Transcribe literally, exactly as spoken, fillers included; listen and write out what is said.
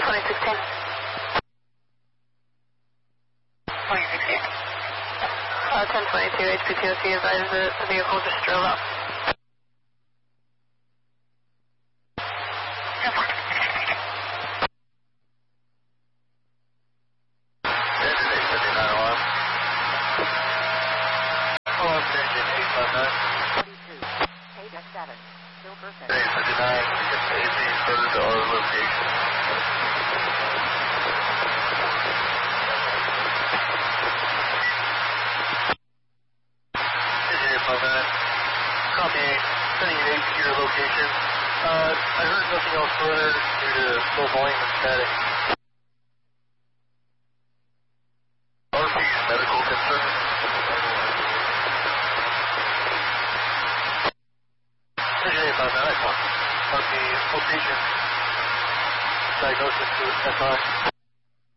twenty sixteen. twenty sixteen. Uh, ten twenty-two H P T O C advised that the vehicle just drove up. Copy, sending an eight to your location. Uh, I heard nothing else further due to low volume and static. R P's medical concern. Station eight five nine, R P location, diagnosis to S I.